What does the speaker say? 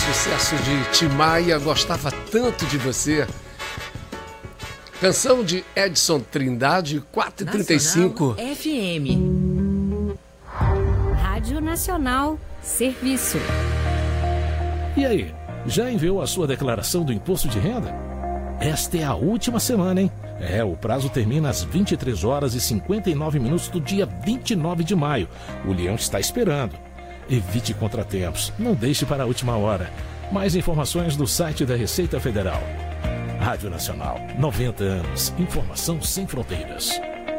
sucesso de Tim Maia, Gostava Tanto de Você. Canção de Edson Trindade, 4h35. FM. Rádio Nacional, serviço. E aí, já enviou a sua declaração do imposto de renda? Esta é a última semana, hein? O prazo termina às 23h59 do dia 29 de maio. O Leão está esperando. Evite contratempos, não deixe para a última hora. Mais informações no site da Receita Federal. Rádio Nacional, 90 anos. Informação sem fronteiras.